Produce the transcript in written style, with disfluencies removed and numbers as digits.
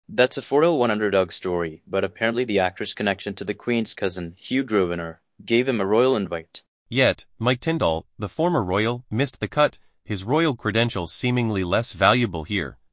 That's a 401 underdog story, but apparently the actor's connection to the Queen's cousin, Hugh Grosvenor, gave him a royal invite. Yet, Mike Tyndall, the former royal, missed the cut, his royal credentials seemingly less valuable here.